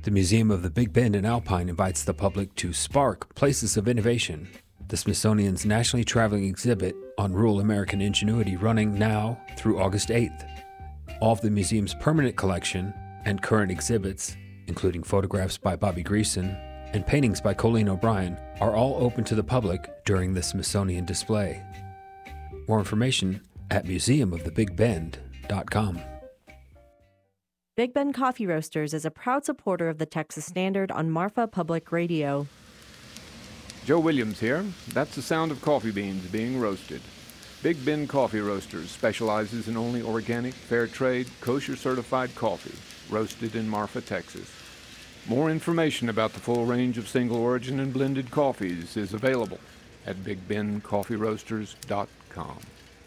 The Museum of the Big Bend in Alpine invites the public to Spark Places of Innovation, the Smithsonian's nationally traveling exhibit on rural American ingenuity running now through August 8th. All of the museum's permanent collection and current exhibits, including photographs by Bobby Greason and paintings by Colleen O'Brien, are all open to the public during the Smithsonian display. More information at museumofthebigbend.com. Big Bend Coffee Roasters is a proud supporter of the Texas Standard on Marfa Public Radio. Joe Williams here. That's the sound of coffee beans being roasted. Big Bend Coffee Roasters specializes in only organic, fair trade, kosher certified coffee, roasted in Marfa, Texas. More information about the full range of single origin and blended coffees is available at bigbendcoffeeroasters.com.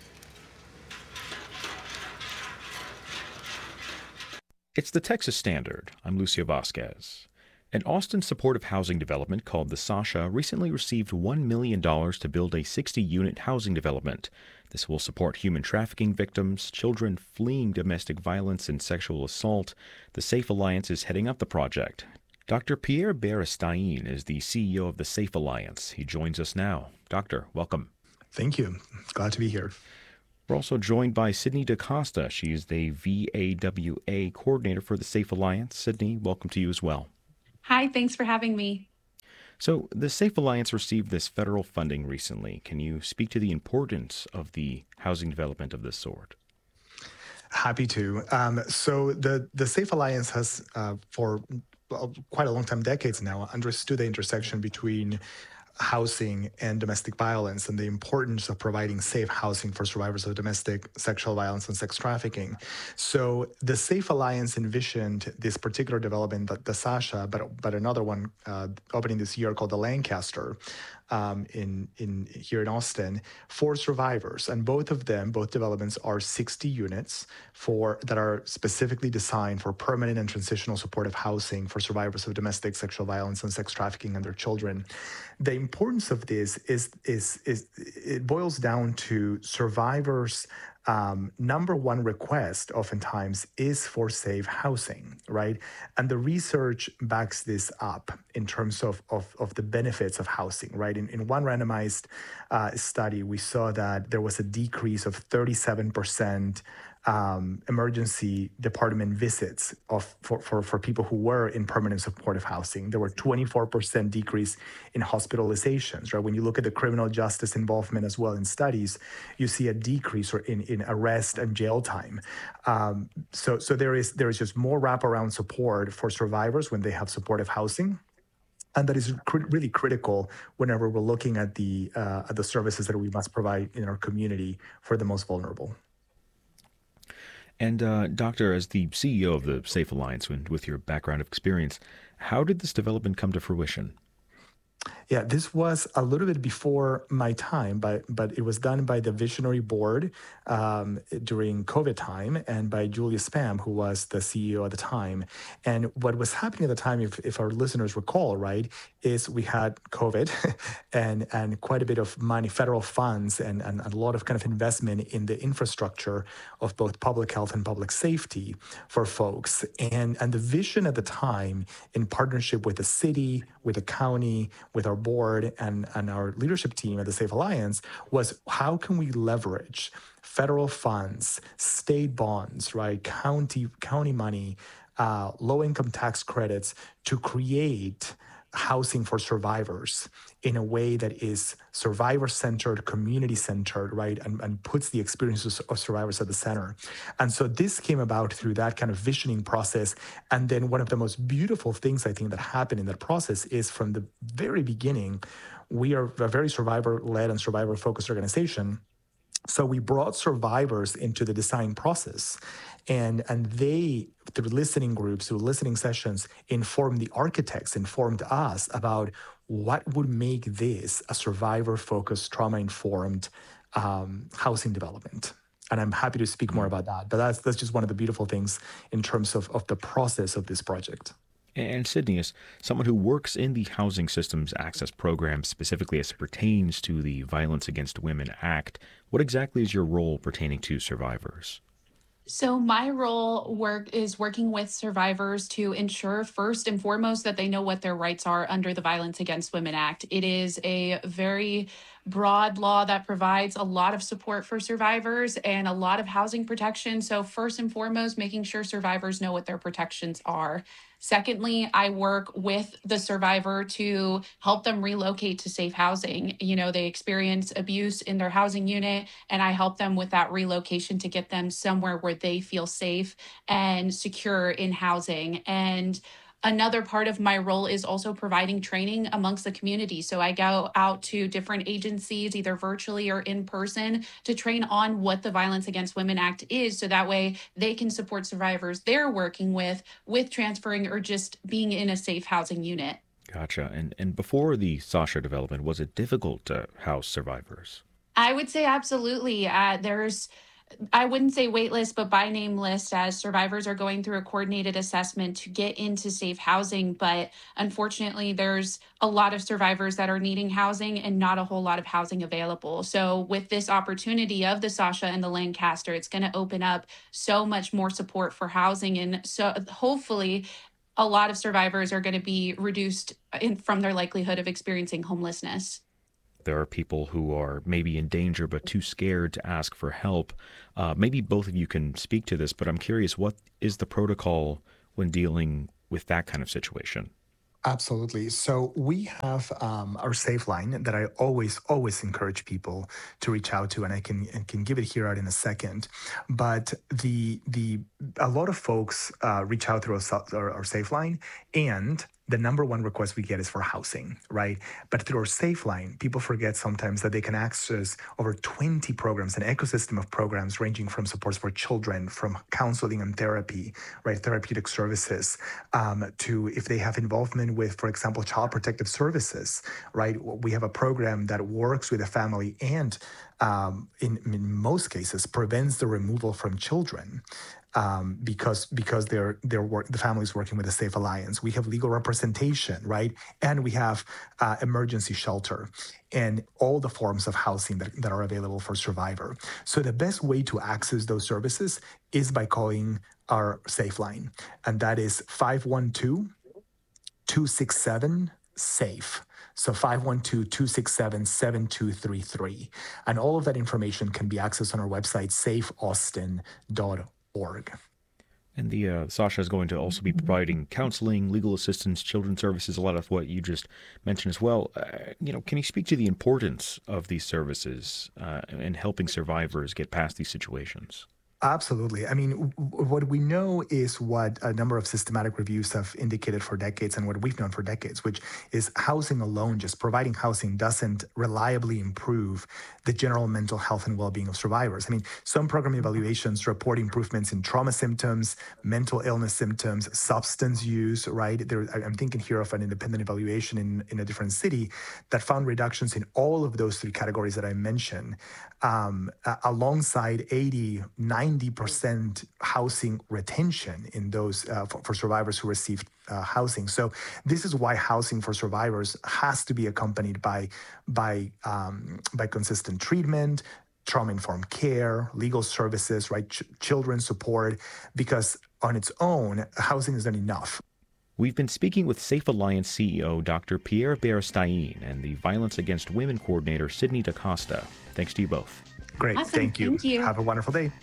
It's the Texas Standard. I'm Lucio Vasquez. An Austin supportive housing development called the Sasha recently received $1 million to build a 60-unit housing development. This will support human trafficking victims, children fleeing domestic violence and sexual assault. The Safe Alliance is heading up the project. Dr. Pierre Beristain is the CEO of the Safe Alliance. He joins us now. Doctor, welcome. Thank you. Glad to be here. We're also joined by Sydney DaCosta. She is the VAWA coordinator for the Safe Alliance. Sydney, welcome to you as well. Hi, thanks for having me. So the Safe Alliance received this federal funding recently. Can you speak to the importance of the housing development of this sort? Happy to. So the Safe Alliance has, for quite a long time, decades now, understood the intersection between housing and domestic violence and the importance of providing safe housing for survivors of domestic sexual violence and sex trafficking. So the Safe Alliance envisioned this particular development, the Sasha, but another one opening this year called the Lancaster, here in Austin, for survivors. And both developments are 60 units that are specifically designed for permanent and transitional supportive housing for survivors of domestic sexual violence and sex trafficking and their children. The importance of this is it boils down to survivors' number one request oftentimes is for safe housing, right? And the research backs this up in terms of the benefits of housing, right? In one randomized study, we saw that there was a decrease of 37% emergency department visits for people who were in permanent supportive housing. There were 24% decrease in hospitalizations, right? When you look at the criminal justice involvement as well in studies, you see a decrease in arrest and jail time. So there is just more wraparound support for survivors when they have supportive housing. And that is really critical whenever we're looking at the services that we must provide in our community for the most vulnerable. And Doctor, as the CEO of the Safe Alliance, with your background of experience, how did this development come to fruition? Yeah, this was a little bit before my time, but it was done by the visionary board during COVID time and by Julia Spam, who was the CEO at the time. And what was happening at the time, if our listeners recall, right, is we had COVID and quite a bit of money, federal funds, and a lot of kind of investment in the infrastructure of both public health and public safety for folks. And the vision at the time, in partnership with the city, with the county, with our board and our leadership team at the Safe Alliance, was how can we leverage federal funds, state bonds, right, county money, low-income tax credits to create housing for survivors in a way that is survivor-centered, community-centered, right, and puts the experiences of survivors at the center. And so this came about through that kind of visioning process. And then one of the most beautiful things I think that happened in that process is from the very beginning, we are a very survivor-led and survivor-focused organization. So we brought survivors into the design process, and they, through listening groups, through listening sessions, informed the architects, informed us about what would make this a survivor-focused, trauma-informed housing development. And I'm happy to speak more about that. But that's just one of the beautiful things in terms of the process of this project. And Sydney, as someone who works in the Housing Systems Access Program, specifically as it pertains to the Violence Against Women Act, what exactly is your role pertaining to survivors? So my role is working with survivors to ensure first and foremost that they know what their rights are under the Violence Against Women Act. It is a very broad law that provides a lot of support for survivors and a lot of housing protection. So first and foremost, making sure survivors know what their protections are. Secondly, I work with the survivor to help them relocate to safe housing. You know, they experience abuse in their housing unit, and I help them with that relocation to get them somewhere where they feel safe and secure in housing. And another part of my role is also providing training amongst the community. So I go out to different agencies, either virtually or in person, to train on what the Violence Against Women Act is. So that way they can support survivors they're working with transferring or just being in a safe housing unit. Gotcha. And before the Sasha development, was it difficult to house survivors? I would say absolutely. I wouldn't say wait list, but by name list, as survivors are going through a coordinated assessment to get into safe housing. But unfortunately, there's a lot of survivors that are needing housing and not a whole lot of housing available. So with this opportunity of the Sasha and the Lancaster, it's going to open up so much more support for housing. And so hopefully a lot of survivors are going to be reduced from their likelihood of experiencing homelessness. There are people who are maybe in danger but too scared to ask for help. Maybe both of you can speak to this, but I'm curious, what is the protocol when dealing with that kind of situation? Absolutely. So we have our Safe line that I always encourage people to reach out to, and I can give it here out in a second. But a lot of folks reach out through our Safe line, and the number one request we get is for housing, right? But through our Safe line, people forget sometimes that they can access over 20 programs, an ecosystem of programs ranging from supports for children, from counseling and therapy, right, therapeutic services, to if they have involvement with, for example, child protective services, right? We have a program that works with a family and in most cases prevents the removal from children. Because the family is working with the Safe Alliance. We have legal representation, right? And we have emergency shelter and all the forms of housing that are available for survivor. So the best way to access those services is by calling our Safe line, and that is 512-267-SAFE. So 512-267-7233. And all of that information can be accessed on our website, safeaustin.org. And the Sasha is going to also be providing counseling, legal assistance, children's services, a lot of what you just mentioned as well. Can you speak to the importance of these services in helping survivors get past these situations? Absolutely. I mean, what we know is what a number of systematic reviews have indicated for decades and what we've known for decades, which is housing alone, just providing housing doesn't reliably improve the general mental health and well-being of survivors. I mean, some program evaluations report improvements in trauma symptoms, mental illness symptoms, substance use, right? I'm thinking here of an independent evaluation in a different city that found reductions in all of those three categories that I mentioned, alongside 90% housing retention in those for survivors who received housing. So this is why housing for survivors has to be accompanied by consistent treatment, trauma-informed care, legal services, right, children's support, because on its own, housing isn't enough. We've been speaking with Safe Alliance CEO Dr. Pierre Beristain and the Violence Against Women Coordinator Sydney DaCosta. Thanks to you both. Great. Awesome. Thank you. Thank you. Have a wonderful day.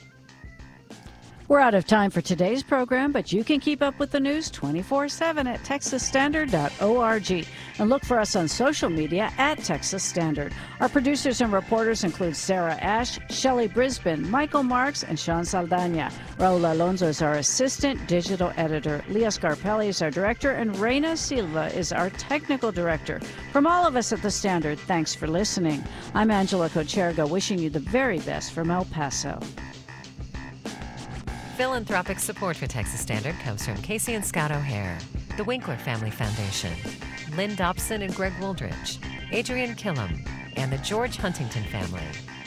We're out of time for today's program, but you can keep up with the news 24/7 at texasstandard.org and look for us on social media at Texas Standard. Our producers and reporters include Sarah Ash, Shelley Brisbane, Michael Marks, and Sean Saldana. Raul Alonso is our assistant digital editor. Leah Scarpelli is our director, and Reina Silva is our technical director. From all of us at the Standard, thanks for listening. I'm Angela Kocherga, wishing you the very best from El Paso. Philanthropic support for Texas Standard comes from Casey and Scott O'Hare, the Winkler Family Foundation, Lynn Dobson and Greg Wooldridge, Adrian Killam, and the George Huntington family.